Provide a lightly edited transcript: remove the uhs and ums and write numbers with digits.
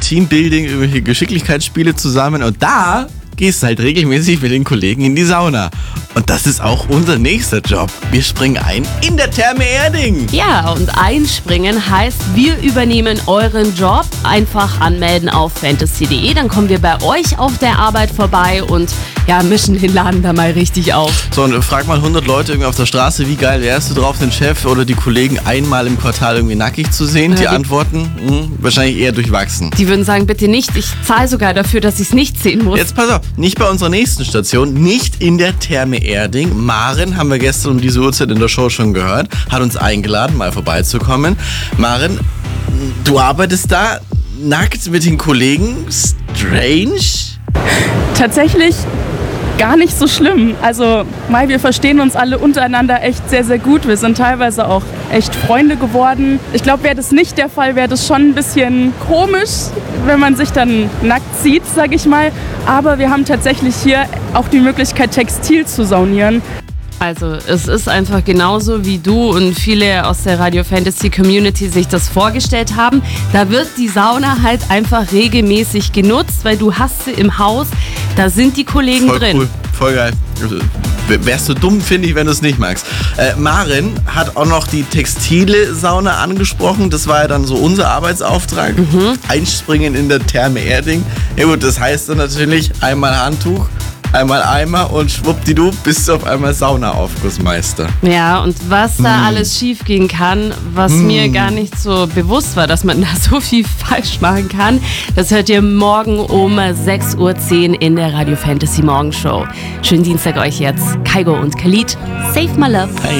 Teambuilding, irgendwelche Geschicklichkeitsspiele zusammen und da gehst halt regelmäßig mit den Kollegen in die Sauna. Und das ist auch unser nächster Job. Wir springen ein in der Therme Erding. Ja, und einspringen heißt, wir übernehmen euren Job. Einfach anmelden auf fantasy.de, dann kommen wir bei euch auf der Arbeit vorbei und ja, mischen den Laden da mal richtig auf. So, und frag mal 100 Leute irgendwie auf der Straße, wie geil wärst du drauf, den Chef oder die Kollegen einmal im Quartal irgendwie nackig zu sehen? Die Antworten wahrscheinlich eher durchwachsen. Die würden sagen, bitte nicht, ich zahle sogar dafür, dass ich es nicht sehen muss. Jetzt pass auf, nicht bei unserer nächsten Station, nicht in der Therme Erding. Maren, haben wir gestern um diese Uhrzeit in der Show schon gehört, hat uns eingeladen, mal vorbeizukommen. Maren, du arbeitest da nackt mit den Kollegen? Strange? Tatsächlich gar nicht so schlimm. Also, wir verstehen uns alle untereinander echt sehr, sehr gut. Wir sind teilweise auch echt Freunde geworden. Ich glaube, wäre das nicht der Fall, wäre das schon ein bisschen komisch, wenn man sich dann nackt sieht, sage ich mal. Aber wir haben tatsächlich hier auch die Möglichkeit, Textil zu saunieren. Also es ist einfach genauso, wie du und viele aus der Radio Fantasy Community sich das vorgestellt haben. Da wird die Sauna halt einfach regelmäßig genutzt, weil du hast sie im Haus, da sind die Kollegen Voll drin. Cool, voll geil. Wärst du dumm, finde ich, wenn du es nicht magst. Maren hat auch noch die textile Sauna angesprochen. Das war ja dann so unser Arbeitsauftrag. Einspringen in der Therme Erding. Ja gut, das heißt dann natürlich einmal Handtuch, einmal Eimer und schwuppdidu bist du auf einmal Saunaaufgussmeister. Ja, und was da alles schief gehen kann, was mir gar nicht so bewusst war, dass man da so viel falsch machen kann, das hört ihr morgen um 6:10 Uhr in der Radio Fantasy Morgenshow. Schönen Dienstag euch jetzt. Kaigo und Khalid, save my love.